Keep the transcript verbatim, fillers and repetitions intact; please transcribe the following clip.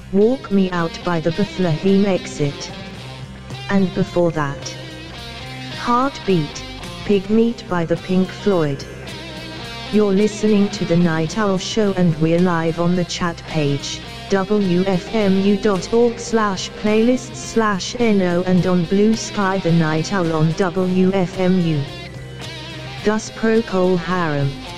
Walk Me Out by the Bethlehem Exit. And before that, Heartbeat, Pigmeat by the Pink Floyd. You're listening to The Night Owl Show and we're live on the chat page, w f m u dot org slash playlists slash no, and on Blue Sky The Night Owl on W F M U. Gus Procol Harum.